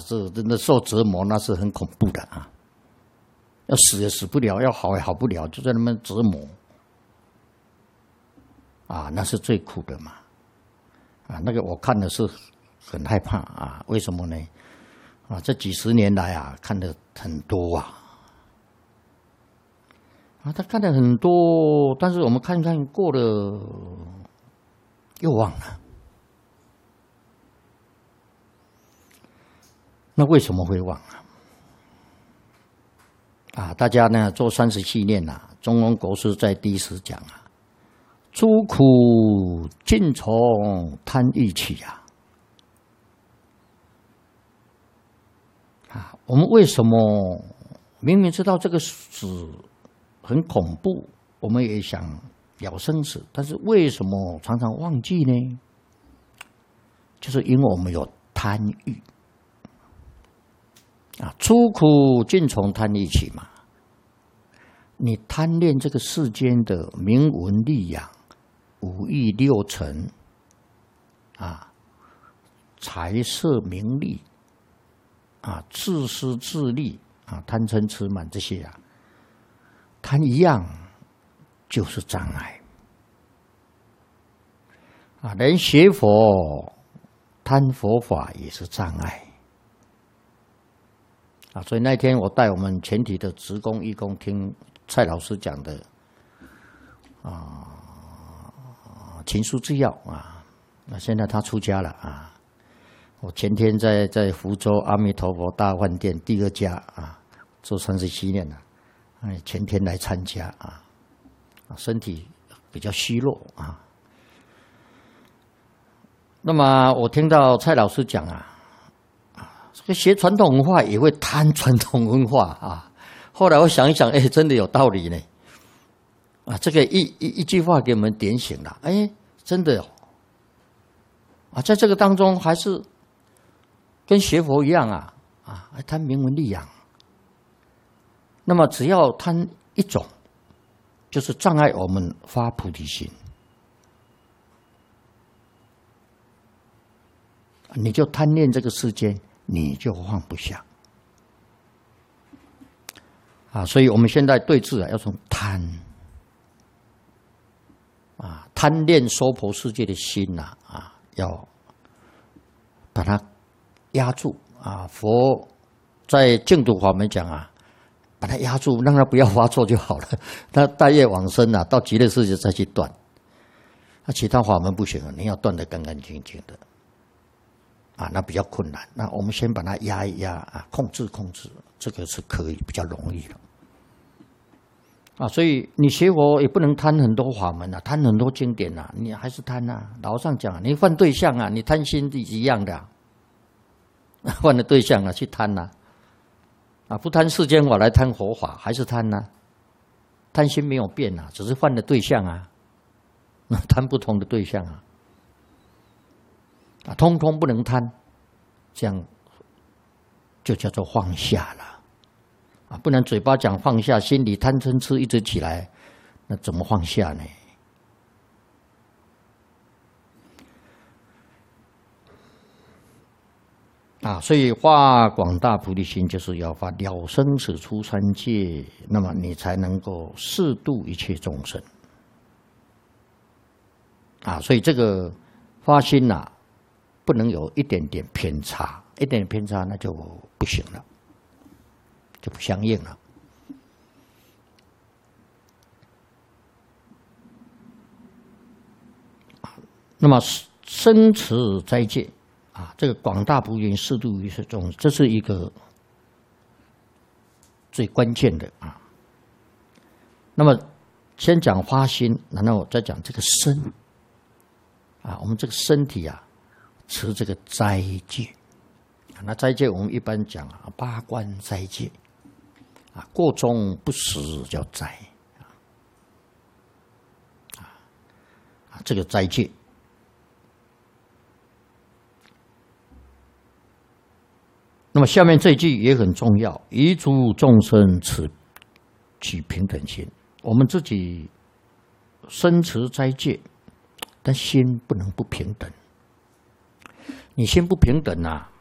这真的受折磨，那是很恐怖的啊！要死也死不了，要好也好不了，就在那边折磨啊，那是最苦的嘛！啊，那个我看的是很害怕啊，为什么呢？啊，这几十年来啊，看的很多啊。啊，他看了很多，但是我们看看过了，又忘了。那为什么会忘啊？啊，大家呢做37念呐，中庸国师在第10讲啊，诸苦尽从贪欲起啊。啊，我们为什么明明知道这个死很恐怖，我们也想了生死，但是为什么常常忘记呢？就是因为我们有贪欲啊，诸苦尽从贪欲起嘛。你贪恋这个世间的名闻利养、五欲六尘啊、财色名利啊、自私自利啊、贪嗔痴慢这些啊。贪一样就是障碍啊！连学佛贪佛法也是障碍啊！所以那天我带我们全体的职工义工听蔡老师讲的情书之要啊，那现在他出家了啊！我前天在福州阿弥陀佛大饭店第2家啊做37年了。前天来参加啊，身体比较虚弱啊。那么我听到蔡老师讲这个学传统文化也会贪传统文化啊。后来我想一想，真的有道理呢。啊，这个一句话给我们点醒了，真的啊，在这个当中还是跟学佛一样啊，贪名闻利养。那么只要贪一种，就是障碍我们发菩提心，你就贪恋这个世间，你就放不下啊！所以我们现在对治要从贪贪恋娑婆世界的心要把它压住啊！佛在净土法门讲把它压住，让它不要发作就好了。它大业往生到极乐世界再去断。其他法门不行你要断得干干净净的那比较困难。那我们先把它压一压控制，这个是可以比较容易的所以你学佛也不能贪很多法门贪很多经典你还是贪老上讲你换对象你贪心一样的换了对象去贪不贪世间法来贪佛法，还是贪贪心没有变只是换了对象贪不同的对象通通不能贪，这样就叫做放下了不能嘴巴讲放下，心里贪嗔痴一直起来，那怎么放下呢？所以发广大菩提心，就是要发了生死出三界，那么你才能够适度一切众生所以这个发心不能有一点点偏差，一点点偏差那就不行了，就不相应了那么生持斋戒这个广大菩提心适度一切众生，这是一个最关键的那么先讲发心，然后再讲这个身我们这个身体持这个斋戒那斋戒我们一般讲八关斋戒过中不食叫斋这个斋戒。那么下面这一句也很重要，于诸众生取平等心。我们自己身持斋戒，但心不能不平等。你心不平等